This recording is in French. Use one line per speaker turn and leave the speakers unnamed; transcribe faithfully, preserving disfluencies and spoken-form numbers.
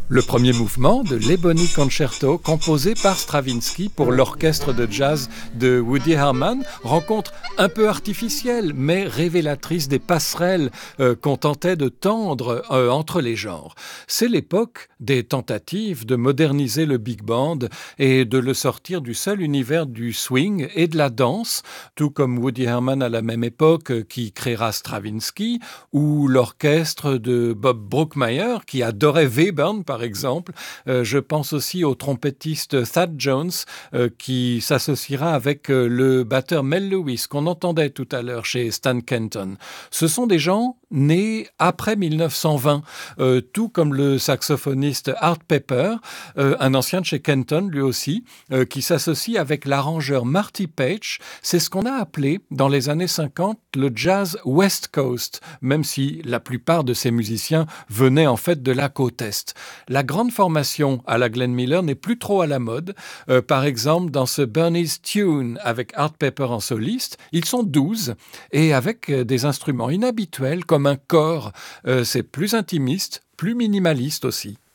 Le premier mouvement de l'Ebony Concerto, composé par Stravinsky pour l'orchestre de jazz de Woody Herman, rencontre un peu artificielle, mais révélatrice des passerelles euh, qu'on tentait de tendre euh, entre les genres. C'est l'époque des tentatives de moderniser le big band et de le sortir du seul univers du swing et de la danse, tout comme Woody Herman à la même époque euh, qui créera Stravinsky, ou l'orchestre de Bob Brookmeyer qui adorait Webern par exemple. Euh, je pense aussi au trompettiste Thad Jones euh, qui s'associera avec euh, le batteur Mel Lewis qu'on entendait tout à l'heure chez Stan Kenton. Ce sont des gens nés après mille neuf cent vingt, euh, tout comme le saxophoniste Art Pepper, euh, un ancien de chez Kenton lui aussi, euh, qui s'associe avec l'arrangeur Marty Page. C'est ce qu'on a appelé dans les années cinquante le jazz West Coast, même si la plupart de ces musiciens venaient en fait de la côte Est. La grande formation à la Glenn Miller n'est plus trop à la mode. Euh, par exemple, dans ce Bernie's Tune avec Art Pepper en soliste, ils sont douze et avec euh, des instruments inhabituels comme un cor. Euh, c'est plus intimiste, plus minimaliste aussi.